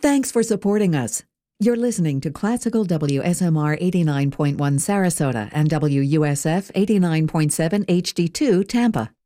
Thanks for supporting us. You're listening to Classical WSMR 89.1 Sarasota and WUSF 89.7 HD2 Tampa.